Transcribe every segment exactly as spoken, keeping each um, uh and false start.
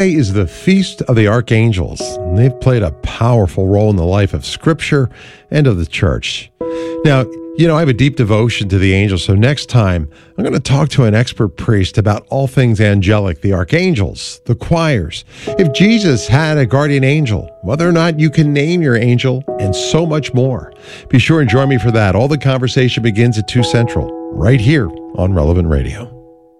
Today is the Feast of the Archangels, and they've played a powerful role in the life of Scripture and of the church. Now, you know, I have a deep devotion to the angels, so next time I'm going to talk to an expert priest about all things angelic, the archangels, the choirs, if Jesus had a guardian angel, whether or not you can name your angel, and so much more. Be sure and join me for that. All the conversation begins at two Central, right here on Relevant Radio.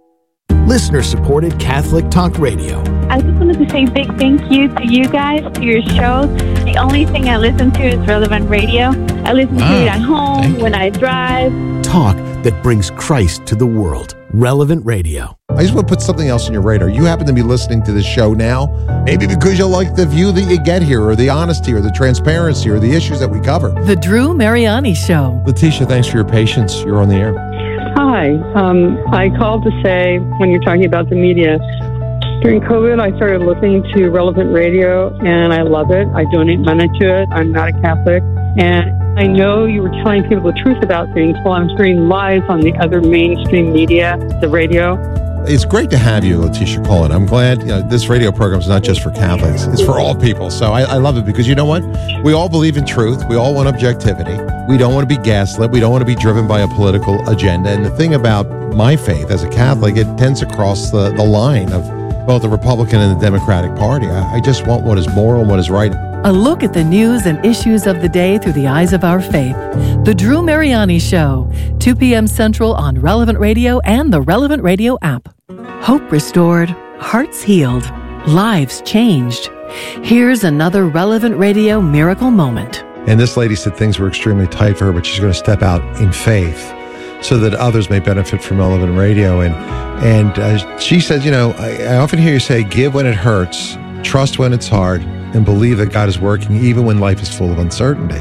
Listener-supported Catholic Talk Radio. I just wanted to say a big thank you to you guys, to your show. The only thing I listen to is Relevant Radio. I listen wow. to it at home, when I drive. Talk that brings Christ to the world. Relevant Radio. I just want to put something else on your radar. You happen to be listening to this show now, maybe because you like the view that you get here, or the honesty, or the transparency, or the issues that we cover. The Drew Mariani Show. Letitia, thanks for your patience. You're on the air. Hi. Um, I called to say, when you're talking about the media, during COVID, I started listening to Relevant Radio, and I love it. I donate money to it. I'm not a Catholic. And I know you were telling people the truth about things while I'm hearing lies on the other mainstream media, the radio. It's great to have you, Letitia, call in. I'm glad, you know, this radio program is not just for Catholics. It's for all people. So I, I love it because you know what? We all believe in truth. We all want objectivity. We don't want to be gaslit. We don't want to be driven by a political agenda. And the thing about my faith as a Catholic, it tends to cross the, the line of both the Republican and the Democratic Party. I, I just want what is moral and what is right. A look at the news and issues of the day through the eyes of our faith. The Drew Mariani Show, two p.m. Central on Relevant Radio and the Relevant Radio app. Hope restored, hearts healed, lives changed. Here's another Relevant Radio miracle moment. And this lady said things were extremely tight for her, but she's going to step out in faith so that others may benefit from Relevant Radio. And and uh, she said, you know, I, I often hear you say, give when it hurts, trust when it's hard, and believe that God is working even when life is full of uncertainty.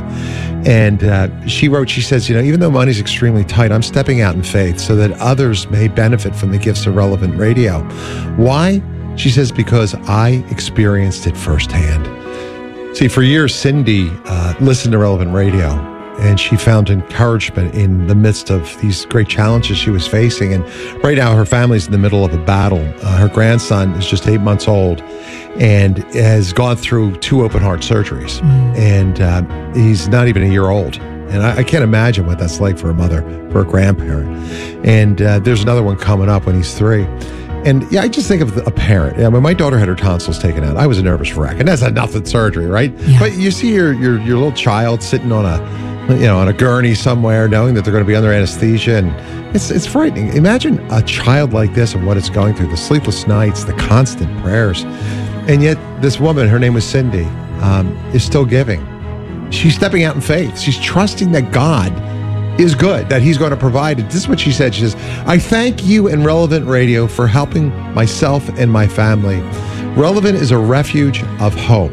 And uh, she wrote, she says, you know, even though money's extremely tight, I'm stepping out in faith so that others may benefit from the gifts of Relevant Radio. Why? She says, because I experienced it firsthand. See, for years, Cindy uh, listened to Relevant Radio, and she found encouragement in the midst of these great challenges she was facing. And right now, her family's in the middle of a battle. Uh, her grandson is just eight months old and has gone through two open heart surgeries. Mm. And uh, he's not even a year old. And I, I can't imagine what that's like for a mother, for a grandparent. And uh, there's another one coming up when he's three. And yeah, I just think of a parent. Yeah, when my daughter had her tonsils taken out, I was a nervous wreck. And that's a nothing surgery, right? Yeah. But you see your, your your little child sitting on a, you know, on a gurney somewhere, knowing that they're going to be under anesthesia, and it's it's frightening. Imagine a child like this and what it's going through: the sleepless nights, the constant prayers, and yet this woman, her name was Cindy, um, is still giving. She's stepping out in faith. She's trusting that God is good, that he's going to provide it. This is what she said. She says, I thank you and Relevant Radio for helping myself and my family. Relevant is a refuge of hope.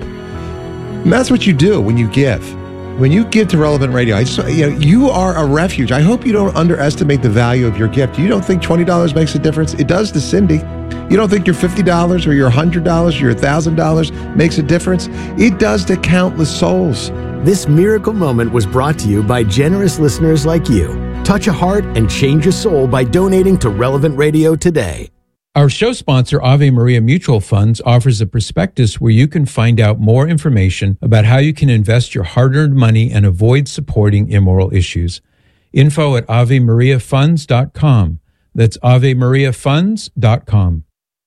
And that's what you do when you give. When you give to Relevant Radio, I just, you know, you are a refuge. I hope you don't underestimate the value of your gift. You don't think twenty dollars makes a difference? It does to Cindy. You don't think your fifty dollars or your one hundred dollars or your one thousand dollars makes a difference? It does to countless souls. This miracle moment was brought to you by generous listeners like you. Touch a heart and change a soul by donating to Relevant Radio today. Our show sponsor, Ave Maria Mutual Funds, offers a prospectus where you can find out more information about how you can invest your hard-earned money and avoid supporting immoral issues. Info at ave maria funds dot com. That's ave maria funds dot com.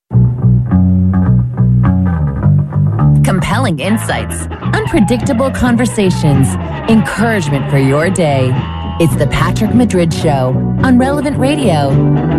Compelling insights, unpredictable conversations, encouragement for your day. It's the Patrick Madrid Show on Relevant Radio.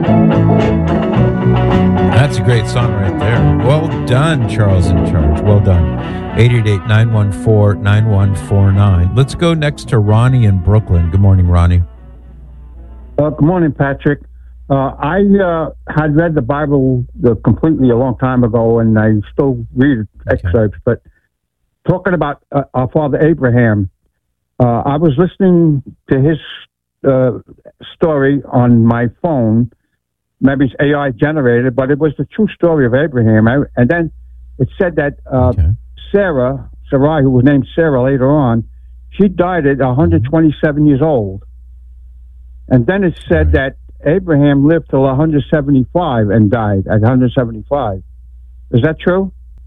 That's a great song right there. Well done, Charles in Charge. Well done. eight eight eight, nine one four, nine one four nine. Let's go next to Ronnie in Brooklyn. Good morning, Ronnie. Uh, good morning, Patrick. Uh, I uh, had read the Bible uh, completely a long time ago, and I still read excerpts. Okay. But talking about uh, our father Abraham, uh, I was listening to his uh, story on my phone. Maybe it's A I generated, but it was the true story of Abraham. I, and then it said that uh, okay. Sarah, Sarai, who was named Sarah later on, she died at one hundred twenty-seven years old. And then it said right. that Abraham lived till one hundred seventy-five and died at one hundred seventy-five. Is that true?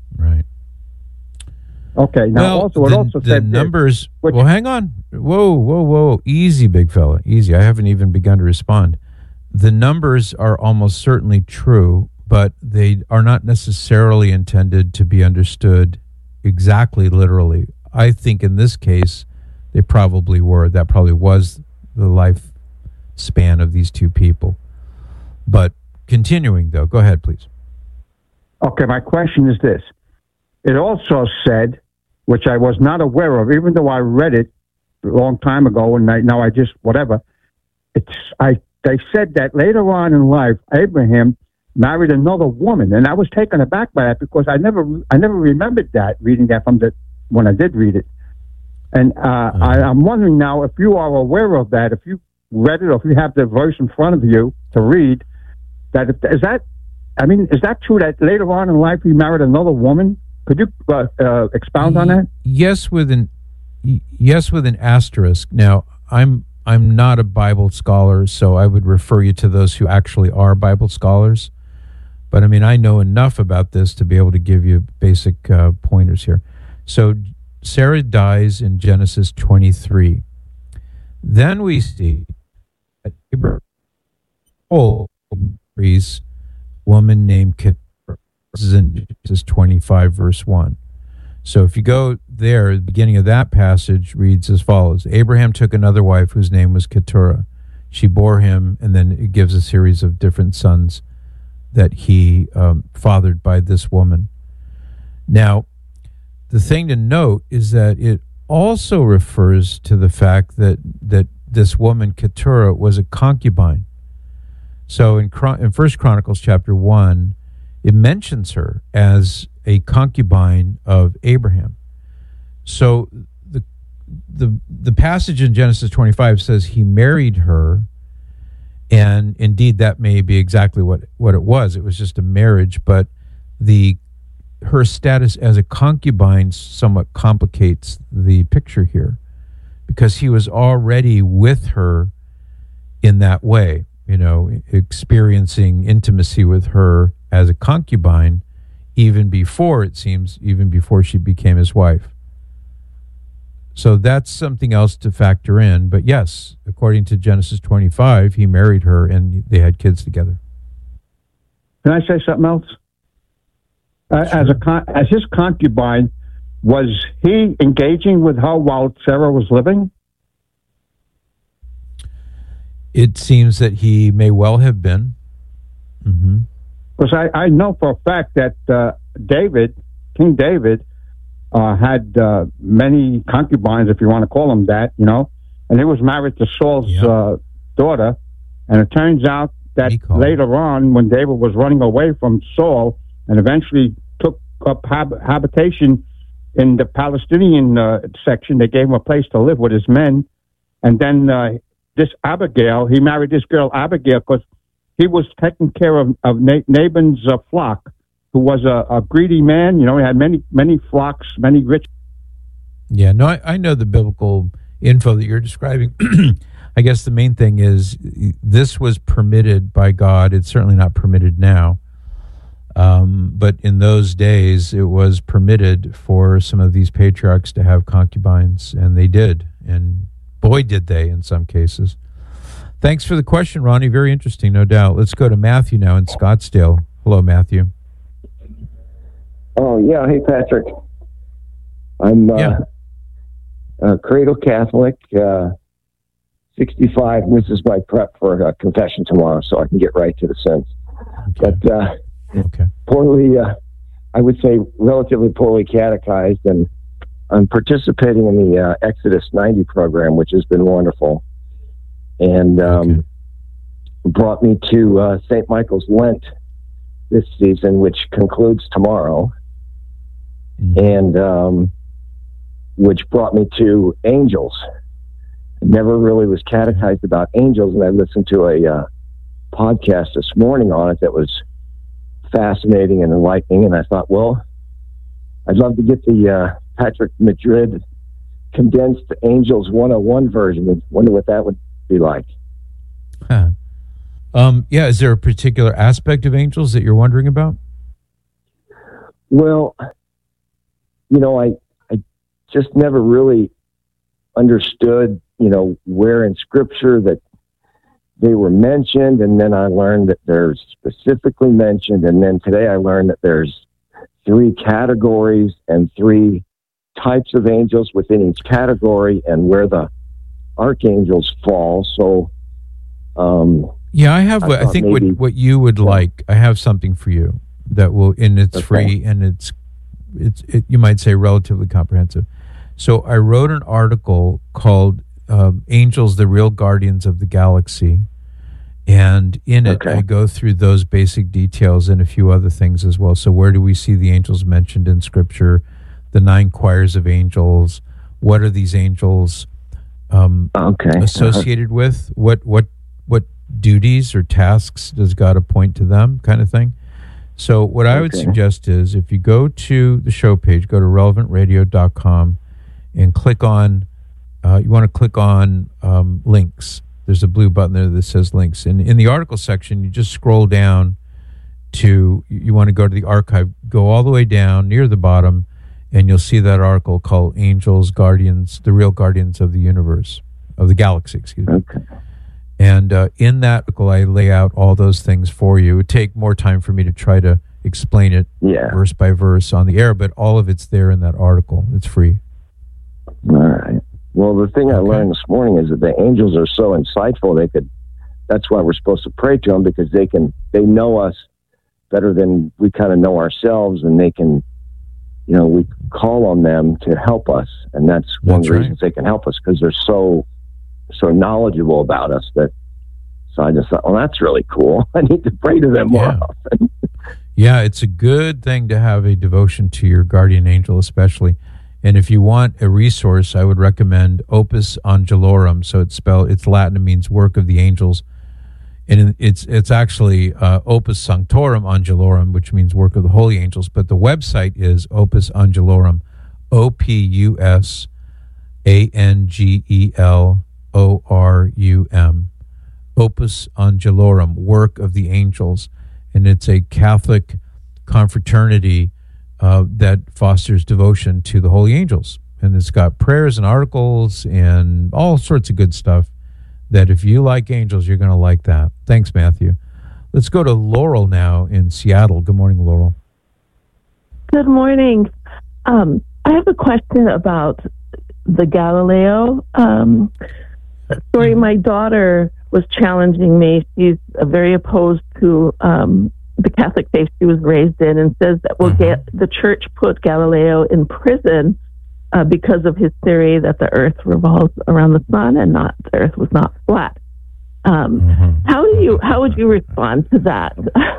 Okay. Now, well, also, it the, also the said numbers. which, well, hang on. Whoa, whoa, whoa. Easy, big fella. Easy. I haven't even begun to respond. The numbers are almost certainly true, but they are not necessarily intended to be understood exactly literally. I think in this case, they probably were. That probably was the lifespan of these two people. But continuing, though, go ahead, please. Okay, my question is this. It also said, which I was not aware of, even though I read it a long time ago, and I, now I just, whatever, it's, I, they said that later on in life, Abraham married another woman, and I was taken aback by that because I never, I never remembered that, reading that from the, when I did read it. And uh, mm-hmm. I, I'm wondering now if you are aware of that, if you read it, or if you have the verse in front of you to read, that if, is that, I mean, is that true that later on in life he married another woman? Could you uh, uh, expound on that? Yes, with an yes with an asterisk. Now, I'm I'm not a Bible scholar, so I would refer you to those who actually are Bible scholars. But I mean, I know enough about this to be able to give you basic uh, pointers here. So Sarah dies in Genesis twenty-three. Then we see that Abraham marries a woman named Keturah. This is in Genesis twenty-five, verse one. So if you go there, the beginning of that passage reads as follows. Abraham took another wife whose name was Keturah. She bore him, and then it gives a series of different sons that he um, fathered by this woman. Now, the thing to note is that it also refers to the fact that, that this woman, Keturah, was a concubine. So in, in First Chronicles chapter one, it mentions her as a concubine of Abraham. So the the the passage in Genesis twenty-five says he married her, and indeed that may be exactly what, what it was. It was just a marriage, but the her status as a concubine somewhat complicates the picture here, because he was already with her in that way, you know, experiencing intimacy with her as a concubine, even before, it seems, even before she became his wife. So that's something else to factor in. But yes, according to Genesis twenty-five, he married her and they had kids together. Can I say something else? Uh, sure. As a con- as his concubine, was he engaging with her while Sarah was living? It seems that he may well have been. Mm-hmm. Because I, I know for a fact that uh, David, King David, uh, had uh, many concubines, if you want to call them that, you know, and he was married to Saul's yep. uh, daughter. And it turns out that later on, when David was running away from Saul and eventually took up hab- habitation in the Palestinian uh, section, they gave him a place to live with his men. And then uh, this Abigail, he married this girl Abigail because he was taking care of, of Nabon's uh, flock, who was a, a greedy man. You know, he had many, many flocks, many rich. Yeah, no, I, I know the biblical info that you're describing. I guess the main thing is this was permitted by God. It's certainly not permitted now. Um, but in those days, it was permitted for some of these patriarchs to have concubines, and they did. And boy, did they in some cases. Thanks for the question, Ronnie. Very interesting, no doubt. Let's go to Matthew now in Scottsdale. Hello, Matthew. Oh, yeah. Hey, Patrick. I'm uh, yeah. a cradle Catholic, uh, sixty-five. This is my prep for uh, confession tomorrow, so I can get right to the sense. Okay. But uh, okay. poorly, uh, I would say relatively poorly catechized, and I'm participating in the uh, Exodus ninety program, which has been wonderful. And um, okay. brought me to uh, Saint Michael's Lent this season, which concludes tomorrow, mm-hmm. and um, which brought me to angels. I never really was catechized about angels, and I listened to a uh, podcast this morning on it that was fascinating and enlightening, and I thought, well, I'd love to get the uh, Patrick Madrid condensed Angels one oh one version and wonder what that would be like. Huh. Um, yeah, is there a particular aspect of angels that you're wondering about? Well, you know, I, I just never really understood, you know, where in Scripture that they were mentioned, and then I learned that they're specifically mentioned, and then today I learned that there's three categories and three types of angels within each category, and where the archangels fall. So, um, yeah, I have. I, I think maybe, what what you would like. I have something for you that will, and it's okay. free, and it's it's it, you might say relatively comprehensive. So I wrote an article called um, "Angels: The Real Guardians of the Galaxy," and in it okay. I go through those basic details and a few other things as well. So where do we see the angels mentioned in Scripture? The nine choirs of angels. What are these angels um, okay. associated uh-huh. with? What what what duties or tasks does God appoint to them? Kind of thing. So what I would okay. suggest is if you go to the show page, go to relevant radio dot com and click on. Uh, you want to click on um, links. There's a blue button there that says links. And in the article section, you just scroll down to. You want to go to the archive. Go all the way down near the bottom. And you'll see that article called Angels, Guardians, the Real Guardians of the Universe, of the Galaxy, excuse me. Okay. And uh, in that article, I lay out all those things for you. It would take more time for me to try to explain it yeah. verse by verse on the air, but all of it's there in that article. It's free. All right. Well, the thing okay. I learned this morning is that the angels are so insightful, they could, that's why we're supposed to pray to them, because they can, they know us better than we kind of know ourselves, and they can, you know, we call on them to help us, and that's, that's one of the right. reasons they can help us, because they're so so knowledgeable about us. That so I just thought, well, that's really cool. I need to pray to them more yeah. often. Yeah, it's a good thing to have a devotion to your guardian angel, especially. And if you want a resource, I would recommend Opus Angelorum. So it's spelled, it's Latin, it means work of the angels. And it's it's actually uh, Opus Sanctorum Angelorum, which means work of the holy angels. But the website is Opus Angelorum, O P U S A N G E L O R U M, Opus Angelorum, work of the angels. And it's a Catholic confraternity uh, that fosters devotion to the holy angels. And it's got prayers and articles and all sorts of good stuff. That if you like angels, you're going to like that. Thanks, Matthew. Let's go to Laurel now in Seattle. Good morning, Laurel. Good morning. Um, I have a question about the Galileo um, story. My daughter was challenging me. She's uh, very opposed to um, the Catholic faith she was raised in, and says that well, uh-huh. ga- the church put Galileo in prison Uh, because of his theory that the Earth revolves around the sun and not the Earth was not flat. Um, mm-hmm. How do you? How would you respond to that?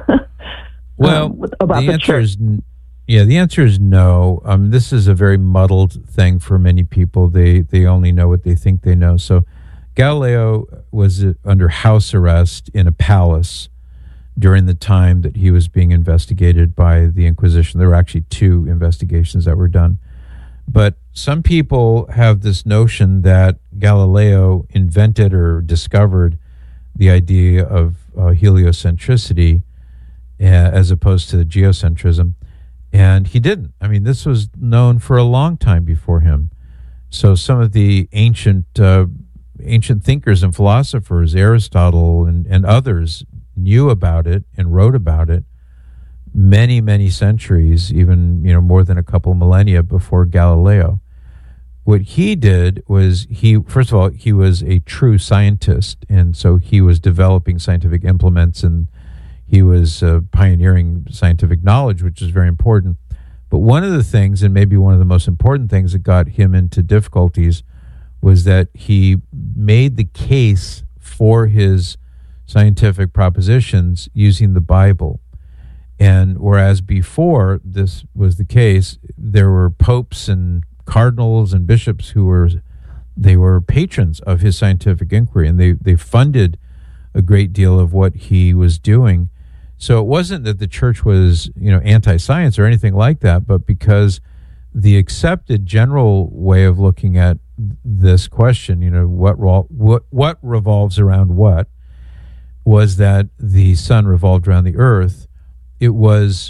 Well, um, about the, the answer church? is yeah. The answer is no. Um, this is a very muddled thing for many people. They they only know what they think they know. So Galileo was under house arrest in a palace during the time that he was being investigated by the Inquisition. There were actually two investigations that were done. But some people have this notion that Galileo invented or discovered the idea of uh, heliocentricity uh, as opposed to geocentrism. And he didn't. I mean, this was known for a long time before him. So some of the ancient uh, ancient thinkers and philosophers, Aristotle and, and others, knew about it and wrote about it many, many centuries, even, you know, more than a couple millennia before Galileo. What he did was he, first of all, he was a true scientist. And so he was developing scientific implements and he was uh, pioneering scientific knowledge, which is very important. But one of the things, and maybe one of the most important things that got him into difficulties, was that he made the case for his scientific propositions using the Bible. And whereas before this was the case, there were popes and cardinals and bishops who were, they were patrons of his scientific inquiry, and they, they funded a great deal of what he was doing. So it wasn't that the church was, you know, anti-science or anything like that, but because the accepted general way of looking at this question, you know, what what what revolves around what, was that the sun revolved around the earth. It was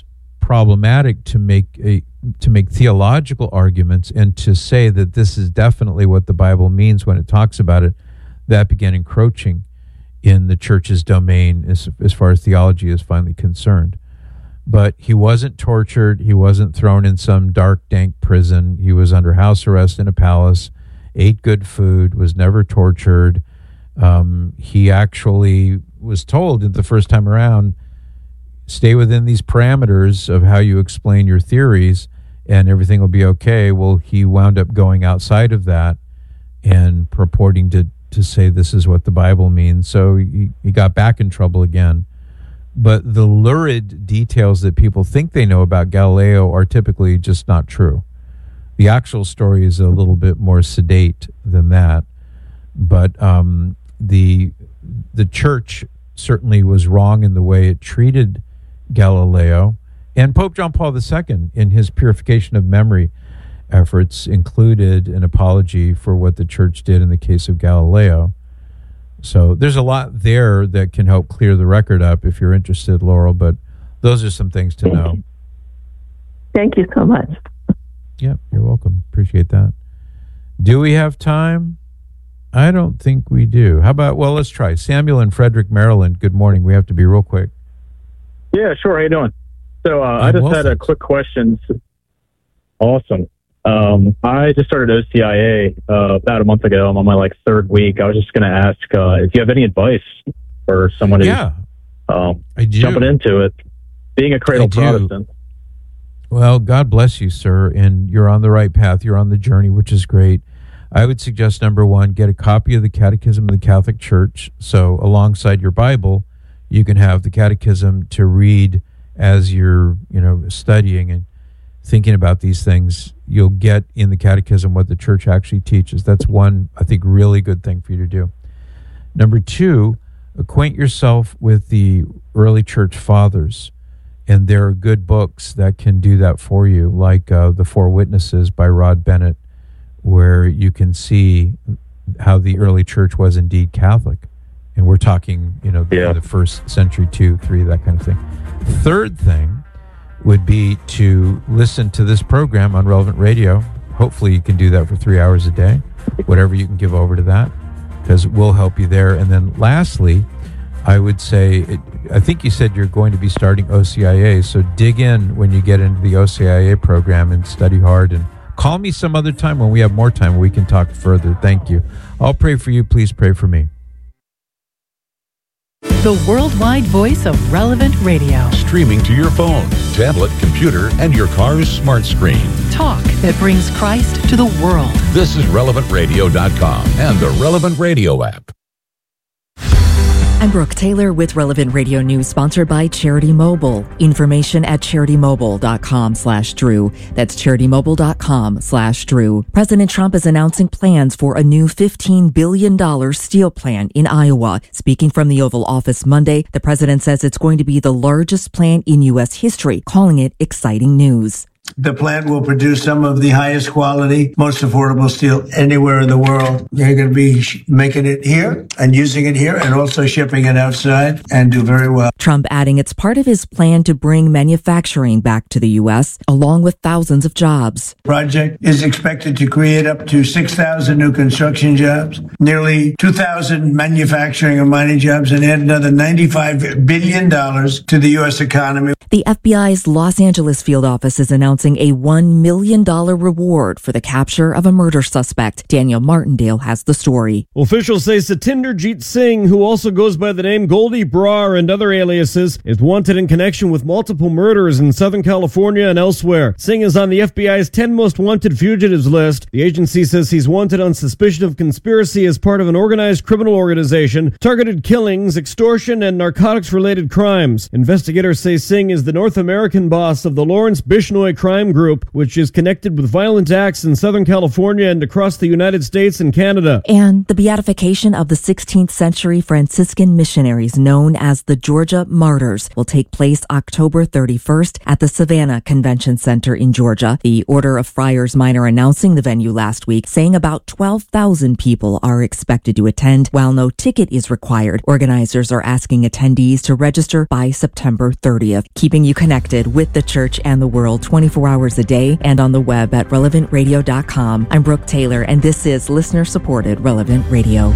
problematic to make a to make theological arguments and to say that this is definitely what the Bible means when it talks about it. That began encroaching in the church's domain as, as far as theology is finally concerned. But he wasn't tortured. He wasn't thrown in some dark, dank prison. He was under house arrest in a palace, ate good food, was never tortured. Um, he actually was told the first time around, stay within these parameters of how you explain your theories and everything will be okay. Well, he wound up going outside of that and purporting to to say this is what the Bible means. So he, he got back in trouble again. But the lurid details that people think they know about Galileo are typically just not true. The actual story is a little bit more sedate than that. But um, the the church certainly was wrong in the way it treated Galileo. And Pope John Paul the Second, in his purification of memory efforts, included an apology for what the church did in the case of Galileo. So there's a lot there that can help clear the record up if you're interested, Laurel, but those are some things to know. Thank you so much. Yeah, you're welcome. Appreciate that. Do we have time? I don't think we do. How about, well, let's try. Samuel in Frederick, Maryland. Good morning. We have to be real quick. Yeah, sure. How you doing? So uh, I just well, had a quick question. Awesome. Um, I just started O C I A uh, about a month ago. I'm on my like third week. I was just going to ask uh, if you have any advice for someone who's yeah, um, I do. jumping into it, being a cradle I do. Protestant. Well, God bless you, sir, and you're on the right path. You're on the journey, which is great. I would suggest, number one, get a copy of the Catechism of the Catholic Church. So alongside your Bible, you can have the Catechism to read as you're, you know, studying and thinking about these things. You'll get in the Catechism what the Church actually teaches. That's one, I think, really good thing for you to do. Number two, acquaint yourself with the early Church Fathers. And there are good books that can do that for you, like uh, The Four Witnesses by Rod Bennett, where you can see how the early church was indeed Catholic. And we're talking, you know, yeah. the first century, two, three, that kind of thing. Third thing would be to listen to this program on Relevant Radio. Hopefully you can do that for three hours a day, whatever you can give over to that, because we'll help you there. And then lastly, I would say, it, I think you said you're going to be starting O C I A, so dig in when you get into the O C I A program and study hard, and call me some other time when we have more time. We can talk further. Thank you. I'll pray for you. Please pray for me. The worldwide voice of Relevant Radio. Streaming to your phone, tablet, computer, and your car's smart screen. Talk that brings Christ to the world. This is relevant radio dot com and the Relevant Radio app. I'm Brooke Taylor with Relevant Radio News, sponsored by Charity Mobile. Information at charity mobile dot com slash Drew. That's charity mobile dot com slash Drew. President Trump is announcing plans for a new fifteen billion dollars steel plant in Iowa. Speaking from the Oval Office Monday, the president says it's going to be the largest plant in U S history, calling it exciting news. The plant will produce some of the highest quality, most affordable steel anywhere in the world. They're going to be making it here and using it here and also shipping it outside and do very well. Trump adding it's part of his plan to bring manufacturing back to the U S, along with thousands of jobs. The project is expected to create up to six thousand new construction jobs, nearly two thousand manufacturing and mining jobs, and add another ninety-five billion dollars to the U S economy. The F B I's Los Angeles field office is announcing a one million dollars reward for the capture of a murder suspect. Daniel Martindale has the story. Officials say Satinderjeet Singh, who also goes by the name Goldie Brar and other aliases, is wanted in connection with multiple murders in Southern California and elsewhere. Singh is on the F B I's ten most wanted fugitives list. The agency says he's wanted on suspicion of conspiracy as part of an organized criminal organization, targeted killings, extortion, and narcotics-related crimes. Investigators say Singh is the North American boss of the Lawrence Bishnoi crime group, which is connected with violent acts in Southern California and across the United States and Canada. And the beatification of the sixteenth century Franciscan missionaries known as the Georgia Martyrs will take place October thirty-first at the Savannah Convention Center in Georgia. The Order of Friars Minor announcing the venue last week, saying about twelve thousand people are expected to attend. While no ticket is required, organizers are asking attendees to register by September thirtieth, keeping you connected with the church and the world twenty-four hours a day and on the web at relevant radio dot com. I'm Brooke Taylor, and this is listener-supported Relevant Radio.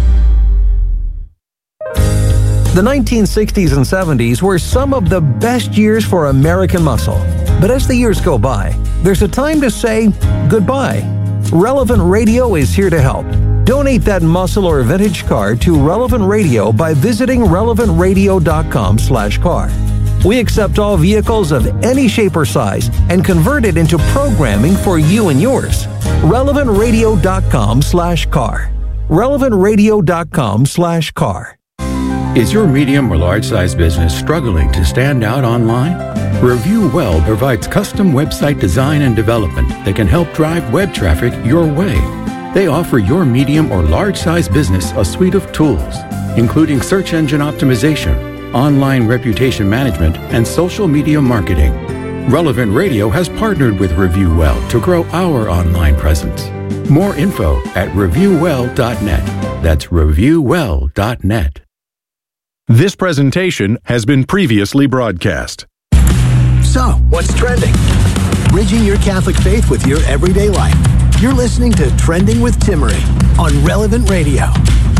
The nineteen sixties and seventies were some of the best years for American muscle. But as the years go by, there's a time to say goodbye. Relevant Radio is here to help. Donate that muscle or vintage car to Relevant Radio by visiting relevant radio dot com slash car. We accept all vehicles of any shape or size and convert it into programming for you and yours. relevant radio dot com slash car. relevant radio dot com slash car. Is your medium or large size business struggling to stand out online? Review Well provides custom website design and development that can help drive web traffic your way. They offer your medium or large size business a suite of tools, including search engine optimization, online reputation management, and social media marketing. Relevant Radio has partnered with Review Well to grow our online presence. More info at review well dot net. That's review well dot net. This presentation has been previously broadcast. So, what's trending? Bridging your Catholic faith with your everyday life. You're listening to Trending with Timmerie on Relevant Radio.